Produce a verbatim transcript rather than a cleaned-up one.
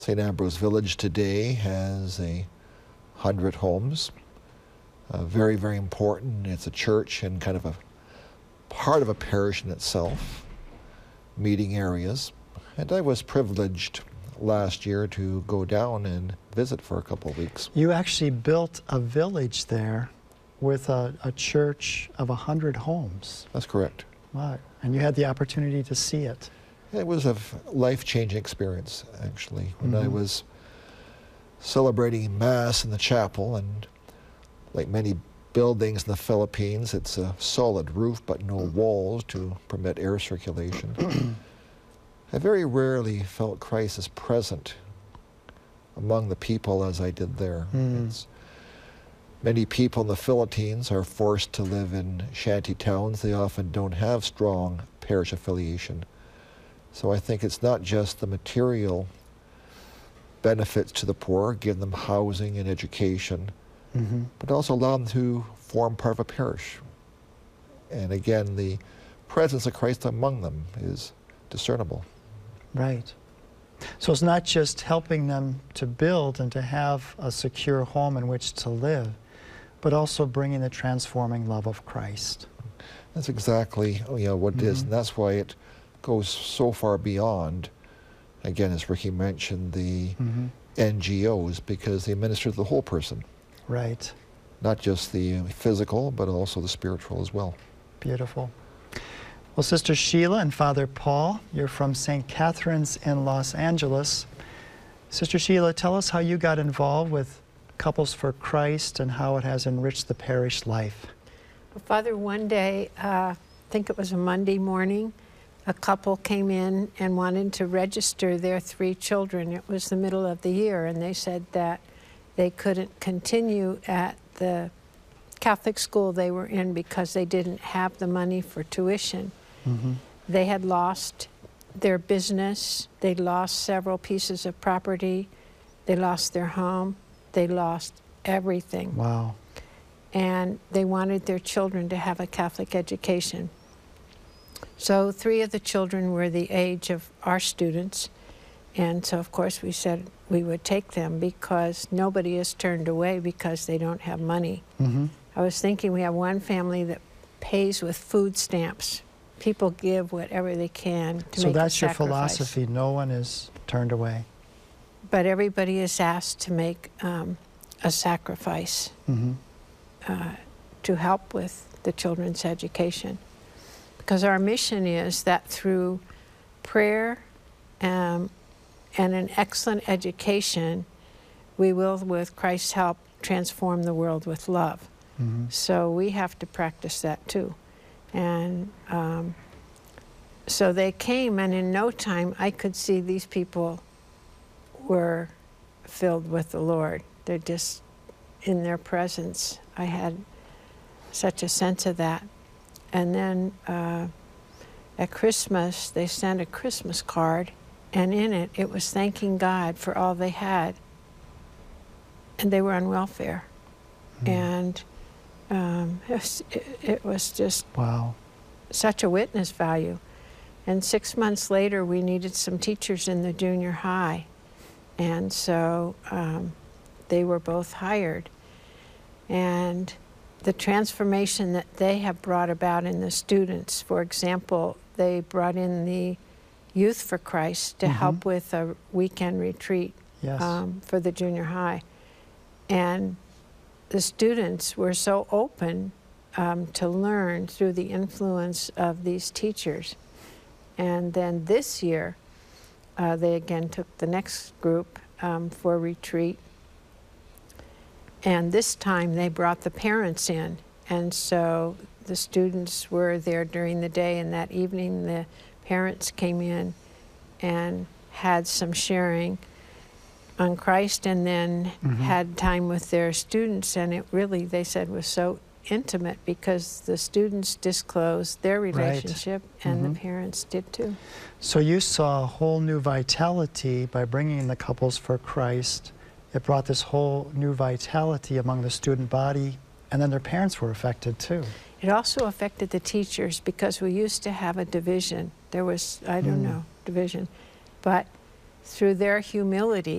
Saint Ambrose Village today has a hundred homes. Uh, very, very important. It's a church and kind of a part of a parish in itself, meeting areas. And I was privileged last year to go down and visit for a couple of weeks. You actually built a village there with a, a church of a hundred homes. That's correct. Wow. And you had the opportunity to see it. It was a life-changing experience, actually, when Mm-hmm. I was celebrating Mass in the chapel, and like many buildings in the Philippines, it's a solid roof but no walls to permit air circulation. I very rarely felt Christ as present among the people as I did there. Mm. It's, many people in the Philippines are forced to live in shanty towns. They often don't have strong parish affiliation. So I think it's not just the material benefits to the poor, give them housing and education, Mm-hmm. but also allow them to form part of a parish. And again, the presence of Christ among them is discernible. Right. So it's not just helping them to build and to have a secure home in which to live, but also bringing the transforming love of Christ. That's exactly you know, what it is, Mhm. and that's why it goes so far beyond, again, as Ricky mentioned, the Mm-hmm. N G Os, because they minister to the whole person, Right. not just the physical, but also the spiritual as well. Beautiful. Well, Sister Sheila and Father Paul, you're from Saint Catherine's in Los Angeles. Sister Sheila, tell us how you got involved with Couples for Christ and how it has enriched the parish life. Well, Father, one day, uh, I think it was a Monday morning, a couple came in and wanted to register their three children. It was the middle of the year, and they said that they couldn't continue at the Catholic school they were in because they didn't have the money for tuition. Mm-hmm. They had lost their business, they lost several pieces of property, they lost their home, they lost everything. Wow. And they wanted their children to have a Catholic education. So three of the children were the age of our students, and so of course we said we would take them because nobody is turned away because they don't have money. Mm-hmm. I was thinking we have one family that pays with food stamps. People give whatever they can to So make that's a your sacrifice. philosophy. No one is turned away. But everybody is asked to make um, a sacrifice Mm-hmm. uh, to help with the children's education. Because our mission is that through prayer um, and an excellent education, we will, with Christ's help, transform the world with love. Mm-hmm. So we have to practice that too. And um, so they came, and in no time I could see these people were filled with the Lord. They're just in their presence. I had such a sense of that. And then uh, at Christmas, they sent a Christmas card, and in it, it was thanking God for all they had. And they were on welfare. Mm. And um, it, was, it, it was just Wow. such a witness value. And six months later, we needed some teachers in the junior high. And so um, they were both hired. And the transformation that they have brought about in the students, for example, they brought in the Youth for Christ to Mhm. help with a weekend retreat Yes. um, for the junior high. And the students were so open um, to learn through the influence of these teachers. And then this year, uh, they again took the next group um, for retreat. And this time they brought the parents in. And so the students were there during the day, and that evening the parents came in and had some sharing on Christ, and then Mhm. had time with their students. And it really, they said, was so intimate because the students disclosed their relationship, and Mhm. the parents did too. So you saw a whole new vitality by bringing in the Couples for Christ. It brought this whole new vitality among the student body, and then their parents were affected too. It also affected the teachers because we used to have a division. There was, I don't Mm. know, division. But through their humility,